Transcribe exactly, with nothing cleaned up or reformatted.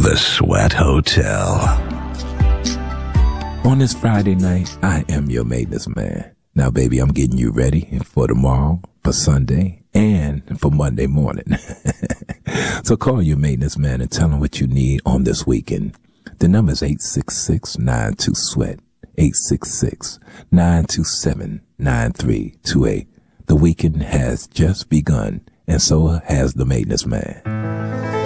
The Sweat Hotel. On this Friday night, I am your maintenance man. Now, baby, I'm getting you ready for tomorrow, for Sunday, and for Monday morning. So call your maintenance man and tell him what you need on this weekend. The number is eight six six, nine two, sweat, eight six six, nine two seven, nine three two eight. The weekend has just begun, and so has the maintenance man.